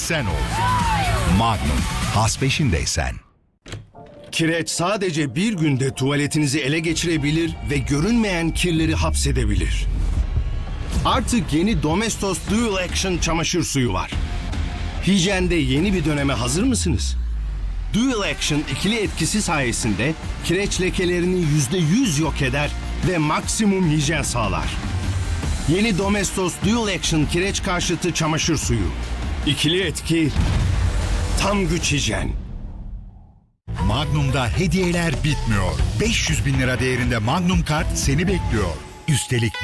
sen ol. Magnum, has peşindeysen. Kireç sadece bir günde tuvaletinizi ele geçirebilir ve görünmeyen kirleri hapsedebilir. Artık yeni Domestos Dual Action çamaşır suyu var. Hijyende yeni bir döneme hazır mısınız? Dual Action ikili etkisi sayesinde kireç lekelerini %100 yok eder ve maksimum hijyen sağlar. Yeni Domestos Dual Action kireç karşıtı çamaşır suyu. İkili etki, tam güç hijyen. Magnum'da hediyeler bitmiyor. 500 bin lira değerinde Magnum kart seni bekliyor. Üstelik